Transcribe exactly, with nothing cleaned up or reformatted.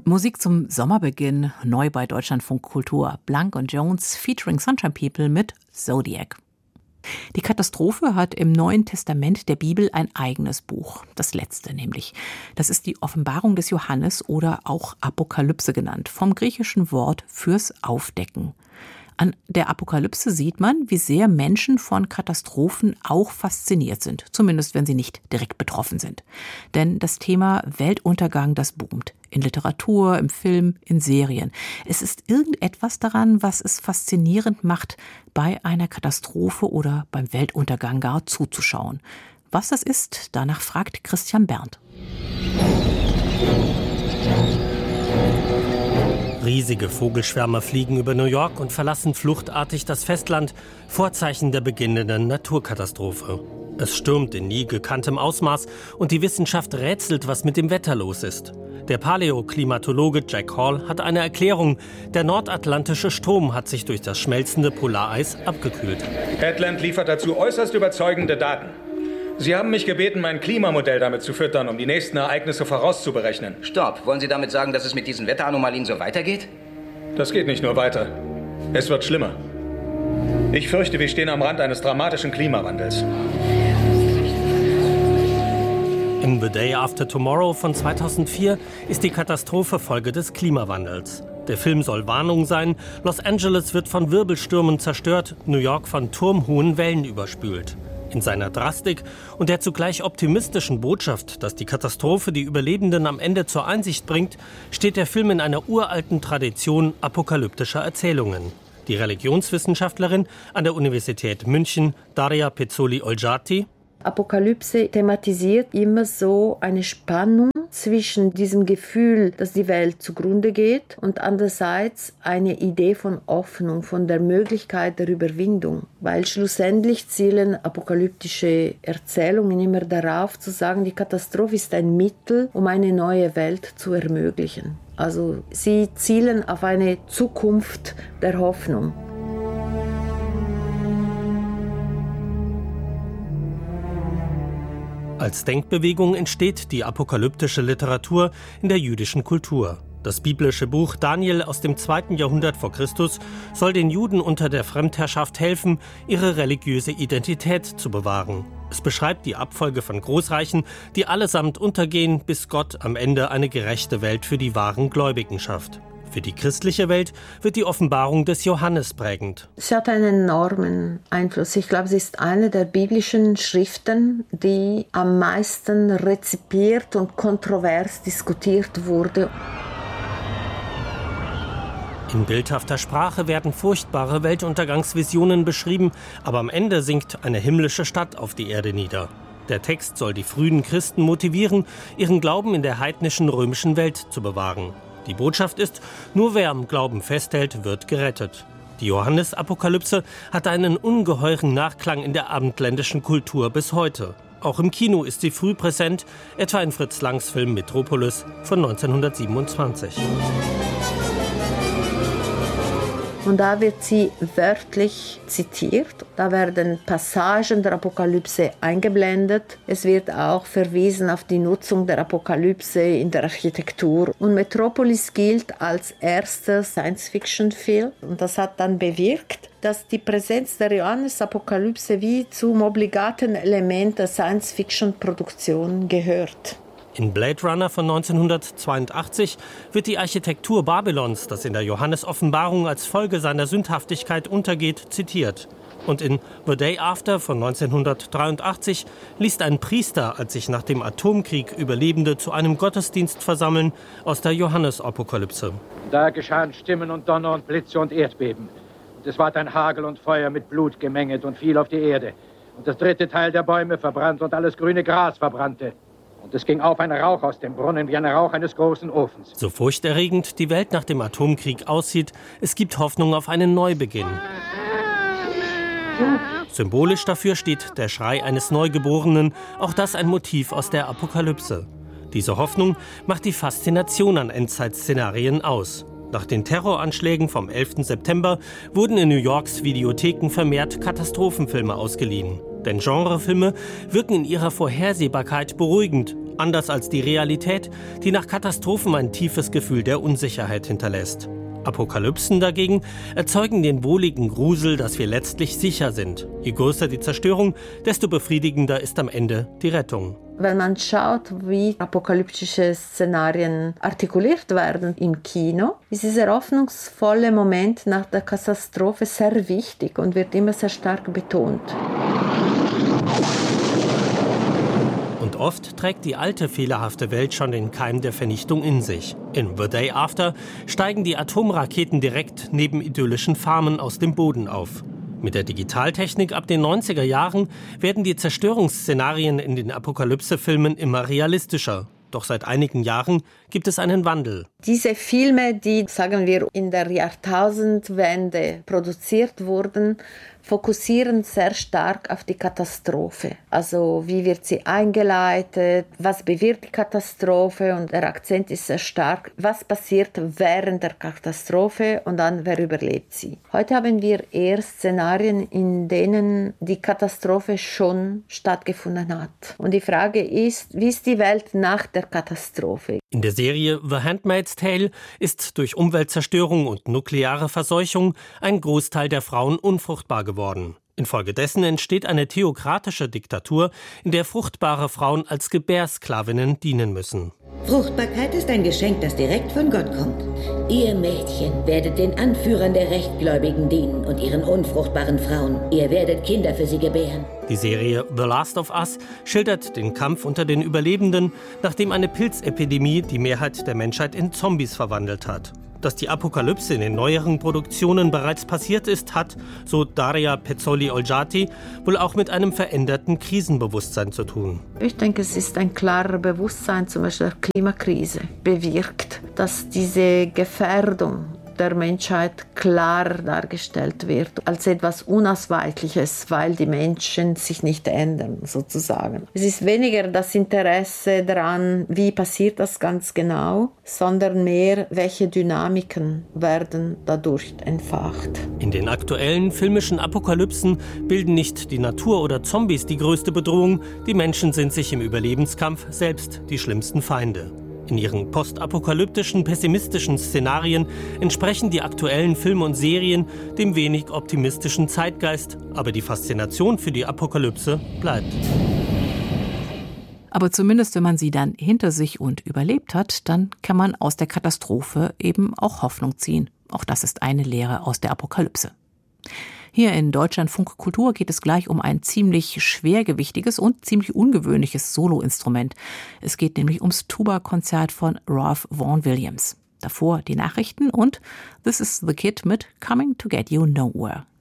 Musik zum Sommerbeginn, neu bei Deutschlandfunk Kultur. Blank und Jones featuring Sunshine People mit Zodiac. Die Katastrophe hat im Neuen Testament der Bibel ein eigenes Buch, das letzte nämlich. Das ist die Offenbarung des Johannes oder auch Apokalypse genannt, vom griechischen Wort fürs Aufdecken. An der Apokalypse sieht man, wie sehr Menschen von Katastrophen auch fasziniert sind, zumindest wenn sie nicht direkt betroffen sind. Denn das Thema Weltuntergang, das boomt. In Literatur, im Film, in Serien. Es ist irgendetwas daran, was es faszinierend macht, bei einer Katastrophe oder beim Weltuntergang gar zuzuschauen. Was das ist, danach fragt Christian Berndt. Riesige Vogelschwärme fliegen über New York und verlassen fluchtartig das Festland, Vorzeichen der beginnenden Naturkatastrophe. Es stürmt in nie gekanntem Ausmaß und die Wissenschaft rätselt, was mit dem Wetter los ist. Der Paläoklimatologe Jack Hall hat eine Erklärung. Der nordatlantische Strom hat sich durch das schmelzende Polareis abgekühlt. Headland liefert dazu äußerst überzeugende Daten. Sie haben mich gebeten, mein Klimamodell damit zu füttern, um die nächsten Ereignisse vorauszuberechnen. Stopp. Wollen Sie damit sagen, dass es mit diesen Wetteranomalien so weitergeht? Das geht nicht nur weiter. Es wird schlimmer. Ich fürchte, wir stehen am Rand eines dramatischen Klimawandels. In The Day After Tomorrow von zweitausendvier ist die Katastrophe Folge des Klimawandels. Der Film soll Warnung sein. Los Angeles wird von Wirbelstürmen zerstört, New York von turmhohen Wellen überspült. In seiner Drastik und der zugleich optimistischen Botschaft, dass die Katastrophe die Überlebenden am Ende zur Einsicht bringt, steht der Film in einer uralten Tradition apokalyptischer Erzählungen. Die Religionswissenschaftlerin an der Universität München, Daria Pezzoli-Olgiati: Apokalypse thematisiert immer so eine Spannung zwischen diesem Gefühl, dass die Welt zugrunde geht, und andererseits eine Idee von Hoffnung, von der Möglichkeit der Überwindung. Weil schlussendlich zielen apokalyptische Erzählungen immer darauf zu sagen, die Katastrophe ist ein Mittel, um eine neue Welt zu ermöglichen. Also sie zielen auf eine Zukunft der Hoffnung. Als Denkbewegung entsteht die apokalyptische Literatur in der jüdischen Kultur. Das biblische Buch Daniel aus dem zweiten Jahrhundert vor Christus soll den Juden unter der Fremdherrschaft helfen, ihre religiöse Identität zu bewahren. Es beschreibt die Abfolge von Großreichen, die allesamt untergehen, bis Gott am Ende eine gerechte Welt für die wahren Gläubigen schafft. Für die christliche Welt wird die Offenbarung des Johannes prägend. Sie hat einen enormen Einfluss. Ich glaube, sie ist eine der biblischen Schriften, die am meisten rezipiert und kontrovers diskutiert wurde. In bildhafter Sprache werden furchtbare Weltuntergangsvisionen beschrieben, aber am Ende sinkt eine himmlische Stadt auf die Erde nieder. Der Text soll die frühen Christen motivieren, ihren Glauben in der heidnischen römischen Welt zu bewahren. Die Botschaft ist, nur wer am Glauben festhält, wird gerettet. Die Johannes-Apokalypse hat einen ungeheuren Nachklang in der abendländischen Kultur bis heute. Auch im Kino ist sie früh präsent, etwa in Fritz Langs Film Metropolis von neunzehnhundertsiebenundzwanzig. Und da wird sie wörtlich zitiert. Da werden Passagen der Apokalypse eingeblendet. Es wird auch verwiesen auf die Nutzung der Apokalypse in der Architektur. Und Metropolis gilt als erster Science-Fiction-Film. Und das hat dann bewirkt, dass die Präsenz der Johannes-Apokalypse wie zum obligaten Element der Science-Fiction-Produktion gehört. In Blade Runner von neunzehnhundertzweiundachtzig wird die Architektur Babylons, das in der Johannes-Offenbarung als Folge seiner Sündhaftigkeit untergeht, zitiert. Und in The Day After von neunzehnhundertdreiundachtzig liest ein Priester, als sich nach dem Atomkrieg Überlebende zu einem Gottesdienst versammeln, aus der Johannes-Apokalypse. Da geschahen Stimmen und Donner und Blitze und Erdbeben. Und es ward ein Hagel und Feuer mit Blut gemenget und fiel auf die Erde. Und das dritte Teil der Bäume verbrannte und alles grüne Gras verbrannte. Und es ging auf ein Rauch aus dem Brunnen wie ein Rauch eines großen Ofens. So furchterregend die Welt nach dem Atomkrieg aussieht, es gibt Hoffnung auf einen Neubeginn. Symbolisch dafür steht der Schrei eines Neugeborenen, auch das ein Motiv aus der Apokalypse. Diese Hoffnung macht die Faszination an Endzeitszenarien aus. Nach den Terroranschlägen vom elften September wurden in New Yorks Videotheken vermehrt Katastrophenfilme ausgeliehen. Denn Genrefilme wirken in ihrer Vorhersehbarkeit beruhigend, Anders als die Realität, die nach Katastrophen ein tiefes Gefühl der Unsicherheit hinterlässt. Apokalypsen dagegen erzeugen den wohligen Grusel, dass wir letztlich sicher sind. Je größer die Zerstörung, desto befriedigender ist am Ende die Rettung. Wenn man schaut, wie apokalyptische Szenarien artikuliert werden im Kino, ist dieser hoffnungsvolle Moment nach der Katastrophe sehr wichtig und wird immer sehr stark betont. Und oft trägt die alte, fehlerhafte Welt schon den Keim der Vernichtung in sich. In The Day After steigen die Atomraketen direkt neben idyllischen Farmen aus dem Boden auf. Mit der Digitaltechnik ab den neunziger Jahren werden die Zerstörungsszenarien in den Apokalypse-Filmen immer realistischer. Doch seit einigen Jahren gibt es einen Wandel. Diese Filme, die, sagen wir, in der Jahrtausendwende produziert wurden, fokussieren sehr stark auf die Katastrophe. Also wie wird sie eingeleitet, was bewirkt die Katastrophe, und der Akzent ist sehr stark, was passiert während der Katastrophe und dann wer überlebt sie. Heute haben wir eher Szenarien, in denen die Katastrophe schon stattgefunden hat. Und die Frage ist, wie ist die Welt nach der Katastrophe? In der Serie The Handmaid's Tale ist durch Umweltzerstörung und nukleare Verseuchung ein Großteil der Frauen unfruchtbar geworden. Infolgedessen entsteht eine theokratische Diktatur, in der fruchtbare Frauen als Gebärsklavinnen dienen müssen. Fruchtbarkeit ist ein Geschenk, das direkt von Gott kommt. Ihr Mädchen werdet den Anführern der Rechtgläubigen dienen und ihren unfruchtbaren Frauen. Ihr werdet Kinder für sie gebären. Die Serie The Last of Us schildert den Kampf unter den Überlebenden, nachdem eine Pilzepidemie die Mehrheit der Menschheit in Zombies verwandelt hat. Dass die Apokalypse in den neueren Produktionen bereits passiert ist, hat, so Daria Pezzoli-Olgiati, wohl auch mit einem veränderten Krisenbewusstsein zu tun. Ich denke, es ist ein klarer Bewusstsein, zum Beispiel der Klimakrise, bewirkt, dass diese Gefährdung der Menschheit klar dargestellt wird, als etwas Unausweichliches, weil die Menschen sich nicht ändern, sozusagen. Es ist weniger das Interesse daran, wie passiert das ganz genau, sondern mehr, welche Dynamiken werden dadurch entfacht. In den aktuellen filmischen Apokalypsen bilden nicht die Natur oder Zombies die größte Bedrohung, die Menschen sind sich im Überlebenskampf selbst die schlimmsten Feinde. In ihren postapokalyptischen, pessimistischen Szenarien entsprechen die aktuellen Filme und Serien dem wenig optimistischen Zeitgeist, aber die Faszination für die Apokalypse bleibt. Aber zumindest, wenn man sie dann hinter sich und überlebt hat, dann kann man aus der Katastrophe eben auch Hoffnung ziehen. Auch das ist eine Lehre aus der Apokalypse. Hier in Deutschlandfunk Kultur geht es gleich um ein ziemlich schwergewichtiges und ziemlich ungewöhnliches Soloinstrument. Es geht nämlich ums Tuba-Konzert von Ralph Vaughan Williams. Davor die Nachrichten und This is the Kid mit Coming to Get You Nowhere.